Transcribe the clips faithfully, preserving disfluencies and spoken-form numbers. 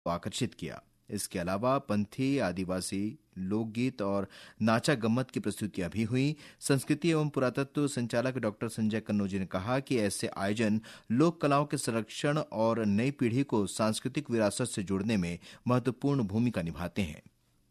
आकर्षित किया। इसके अलावा पंथी, आदिवासी लोकगीत और नाचा गम्मत की प्रस्तुतियां भी हुई। संस्कृति एवं पुरातत्व संचालक डॉक्टर संजय कन्नौजी ने कहा कि ऐसे आयोजन लोक कलाओं के संरक्षण और नई पीढ़ी को सांस्कृतिक विरासत से जोड़ने में महत्वपूर्ण भूमिका निभाते हैं।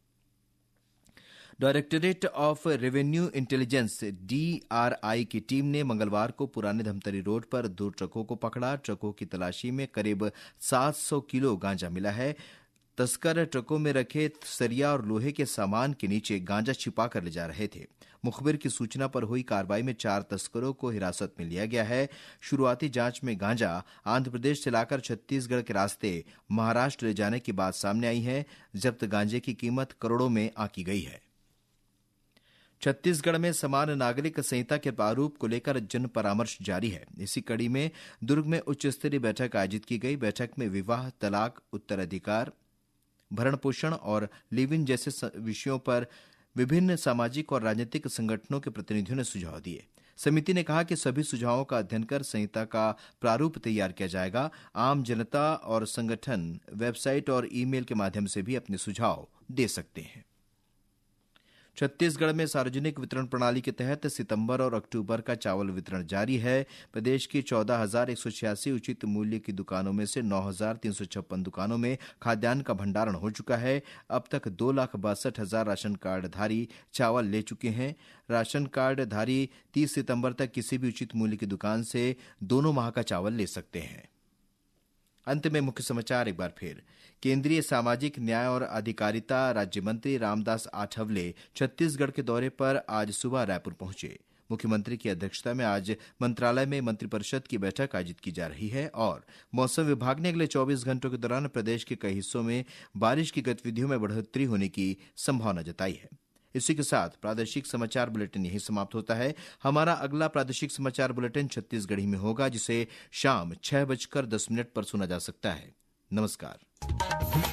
Directorate of revenue intelligence D R आई की टीम ने मंगलवार को पुराने धमतरी रोड पर दो ट्रकों को पकड़ा। ट्रकों की तलाशी में करीब सात सौ किलो गांजा मिला है। तस्कर ट्रकों में रखे सरिया और लोहे के सामान के नीचे गांजा छिपा कर ले जा रहे थे। मुखबिर की सूचना पर हुई कार्रवाई में चार तस्करों को हिरासत में लिया गया है। शुरुआती जांच में गांजा आंध्र प्रदेश से लाकर छत्तीसगढ़ के रास्ते महाराष्ट्र ले जाने की बात सामने आई है। जब्त गांजे की कीमत करोड़ों में आंकी गई है। छत्तीसगढ़ में समान नागरिक संहिता के प्रारूप को लेकर जन परामर्श जारी है। इसी कड़ी में दुर्ग में उच्च स्तरीय बैठक आयोजित की गई। बैठक में विवाह, तलाक, उत्तराधिकार, भरण पोषण और लिव इन जैसे विषयों पर विभिन्न सामाजिक और राजनीतिक संगठनों के प्रतिनिधियों ने सुझाव दिए। समिति ने कहा कि सभी सुझावों का अध्ययन कर संहिता का प्रारूप तैयार किया जाएगा। आम जनता और संगठन वेबसाइट और ईमेल के माध्यम से भी अपने सुझाव दे सकते हैं। छत्तीसगढ़ में सार्वजनिक वितरण प्रणाली के तहत सितंबर और अक्टूबर का चावल वितरण जारी है। प्रदेश की चौदह हजार एक सौ छियासी उचित मूल्य की दुकानों में से नौ हजार तीन सौ छप्पन दुकानों में खाद्यान्न का भंडारण हो चुका है। अब तक दो लाख बासठ हजार राशन कार्डधारी चावल ले चुके हैं। राशन कार्डधारी तीस सितंबर तक किसी भी उचित मूल्य की दुकान से दोनों माह का चावल ले सकते हैं। अंत में मुख्य समाचार एक बार फिर। केंद्रीय सामाजिक न्याय और अधिकारिता राज्य मंत्री रामदास आठवले छत्तीसगढ़ के दौरे पर आज सुबह रायपुर पहुंचे। मुख्यमंत्री की अध्यक्षता में आज मंत्रालय में मंत्रिपरिषद की बैठक आयोजित की जा रही है और मौसम विभाग ने अगले चौबीस घंटों के दौरान प्रदेश के कई हिस्सों में बारिश की गतिविधियों में बढ़ोतरी होने की संभावना जताई है। इसी के साथ प्रादेशिक समाचार बुलेटिन यही समाप्त होता है। हमारा अगला प्रादेशिक समाचार बुलेटिन छत्तीसगढ़ी में होगा, जिसे शाम छह बजकर दस मिनट पर सुना जा सकता है। नमस्कार।